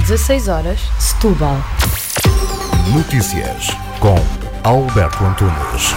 16 horas, Setúbal. Notícias com Alberto Antunes.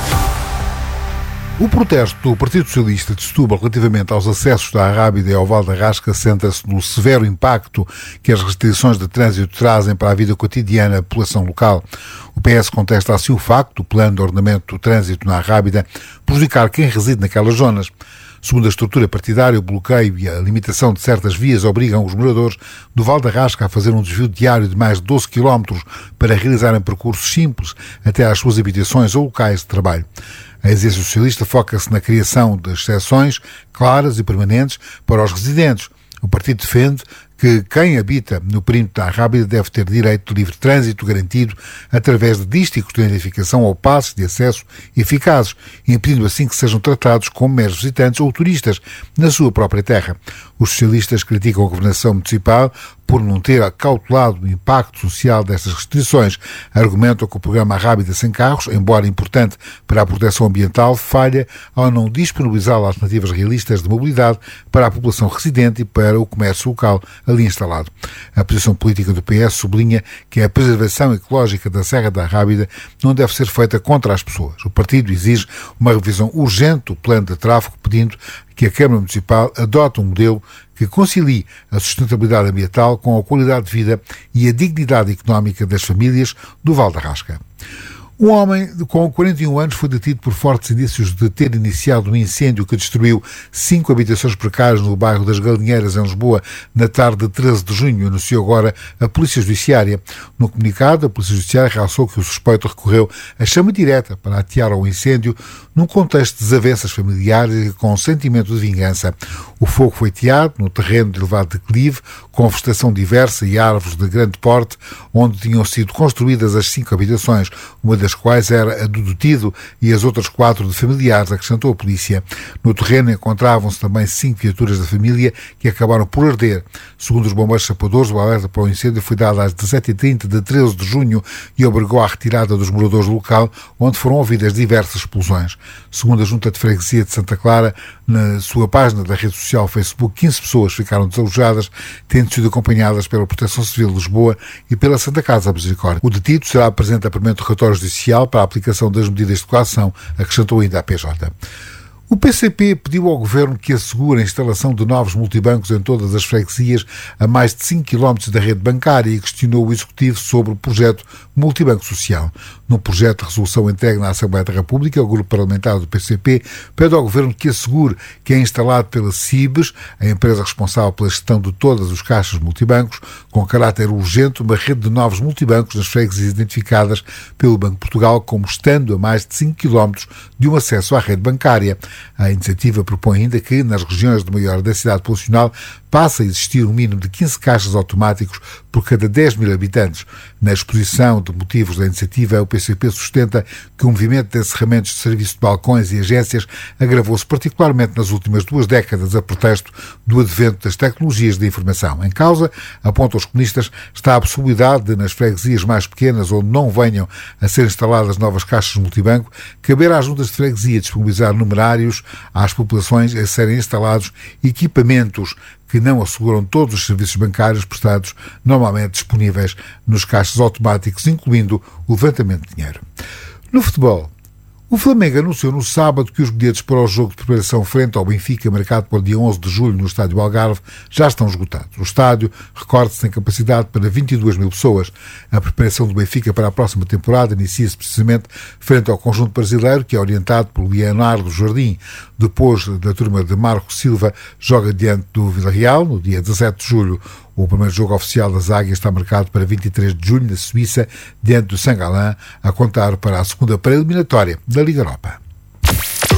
O protesto do Partido Socialista de Setúbal relativamente aos acessos da Arrábida e ao Val da Rasca centra-se no severo impacto que as restrições de trânsito trazem para a vida cotidiana da população local. O PS contesta assim o facto do plano de ordenamento do trânsito na Arrábida prejudicar quem reside naquelas zonas. Segundo a estrutura partidária, o bloqueio e a limitação de certas vias obrigam os moradores do Val da Rasca a fazer um desvio diário de mais de 12 km para realizarem percursos simples até às suas habitações ou locais de trabalho. A exigência socialista foca-se na criação de exceções claras e permanentes para os residentes. O partido defende que quem habita no perímetro da Arrábida deve ter direito de livre trânsito garantido através de dísticos de identificação ou passes de acesso eficazes, impedindo assim que sejam tratados como meros visitantes ou turistas na sua própria terra. Os socialistas criticam a governação municipal por não ter acautelado o impacto social destas restrições. Argumentam que o programa Arrábida Sem Carros, embora importante para a proteção ambiental, falha ao não disponibilizar alternativas realistas de mobilidade para a população residente e para o comércio local ali instalado. A posição política do PS sublinha que a preservação ecológica da Serra da Arrábida não deve ser feita contra as pessoas. O partido exige uma revisão urgente do plano de tráfego, pedindo que a Câmara Municipal adote um modelo que concilie a sustentabilidade ambiental com a qualidade de vida e a dignidade económica das famílias do Val da Rasca. Um homem com 41 anos foi detido por fortes indícios de ter iniciado um incêndio que destruiu 5 habitações precárias no bairro das Galinheiras, em Lisboa, na tarde de 13 de junho, anunciou agora a Polícia Judiciária. No comunicado, a Polícia Judiciária realçou que o suspeito recorreu à chama direta para atear ao incêndio num contexto de desavenças familiares e com sentimento de vingança. O fogo foi ateado no terreno de elevado declive, com vegetação diversa e árvores de grande porte, onde tinham sido construídas as 5 habitações, uma das quais era a do detido e as outras 4 de familiares, acrescentou a polícia. No terreno encontravam-se também 5 viaturas da família que acabaram por arder. Segundo os bombeiros sapadores, o alerta para o incêndio foi dado às 17h30 de 13 de junho e obrigou à retirada dos moradores do local, onde foram ouvidas diversas explosões. Segundo a Junta de Freguesia de Santa Clara, na sua página da rede social Facebook, 15 pessoas ficaram desalojadas, tendo sido acompanhadas pela Proteção Civil de Lisboa e pela Santa Casa da Misericórdia. O detido será apresentado a primeiro interrogatório judicial para a aplicação das medidas de coação, acrescentou ainda a PJ. O PCP pediu ao Governo que assegure a instalação de novos multibancos em todas as freguesias a mais de 5 km da rede bancária e questionou o Executivo sobre o projeto Multibanco Social. Num projeto de resolução entregue na Assembleia da República, o grupo parlamentar do PCP pede ao Governo que assegure que é instalado pela CIBES, a empresa responsável pela gestão de todas os caixas multibancos, com caráter urgente, uma rede de novos multibancos nas freguesias identificadas pelo Banco de Portugal como estando a mais de 5 km de um acesso à rede bancária. A iniciativa propõe ainda que, nas regiões de maior densidade populacional, passe a existir um mínimo de 15 caixas automáticos por cada 10 mil habitantes. Na exposição de motivos da iniciativa, o PCP sustenta que o movimento de encerramentos de serviço de balcões e agências agravou-se particularmente nas últimas 2 décadas a pretexto do advento das tecnologias de informação. Em causa, apontam os comunistas, está a possibilidade de, nas freguesias mais pequenas, onde não venham a ser instaladas novas caixas multibanco, caber às juntas de freguesia disponibilizar numerários às populações a serem instalados equipamentos que não asseguram todos os serviços bancários prestados normalmente disponíveis nos caixas automáticos, incluindo o levantamento de dinheiro. No futebol, o Flamengo anunciou no sábado que os bilhetes para o jogo de preparação frente ao Benfica, marcado para o dia 11 de julho no Estádio Algarve, já estão esgotados. O estádio, recorde-se, tem capacidade para 22 mil pessoas. A preparação do Benfica para a próxima temporada inicia-se precisamente frente ao conjunto brasileiro, que é orientado por Leonardo Jardim. Depois da turma de Marco Silva, joga diante do Villarreal, no dia 17 de julho. O primeiro jogo oficial das Águias está marcado para 23 de junho, na Suíça, diante do Saint-Gallen, a contar para a segunda pré-eliminatória da Liga Europa.